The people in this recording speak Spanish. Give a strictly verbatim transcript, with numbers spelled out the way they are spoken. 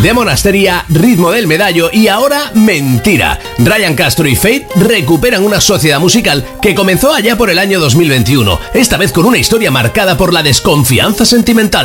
De Monasteria, Ritmo del Medallo y ahora Mentira. Ryan Castro y Faith recuperan una sociedad musical que comenzó allá por el año dos mil veintiuno, esta vez con una historia marcada por la desconfianza sentimental.